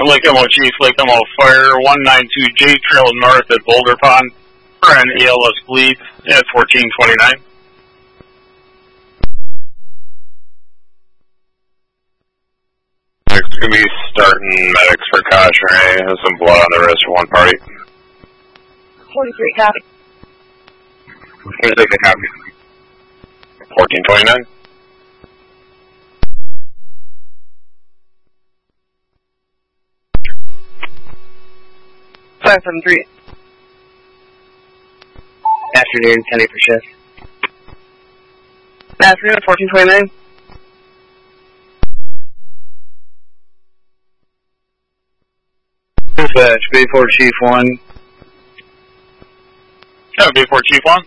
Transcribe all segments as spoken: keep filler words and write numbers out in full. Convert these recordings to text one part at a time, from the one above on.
Lake Elmo Chief, Lake Elmo Fire, one nine two J Trail North at Boulder Pond for an A L S bleed at fourteen twenty-nine. Next going to be starting medics for cautionary. Has some blood on the wrist for one party. forty-three, copy. Here's the copy. fourteen twenty-nine. five seven three. Afternoon, ten eight for shift. Afternoon, fourteen twenty-nine. Dispatch, B four Chief one. Yeah, B four Chief one.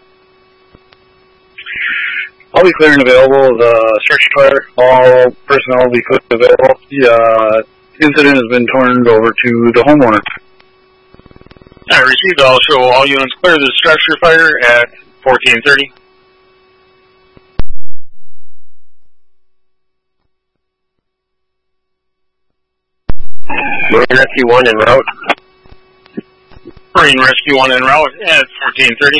I'll be clear and available. The structure fire, all personnel will be clear and available. The uh, incident has been turned over to the homeowner. I received. I'll show all units clear the structure fire at fourteen thirty. Marine Rescue one en route. Marine Rescue one en route at fourteen thirty.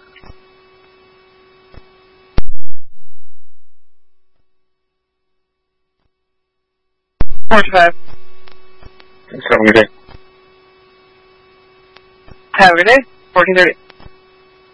forty-five. Have a good day. Have a good day. fourteen thirty.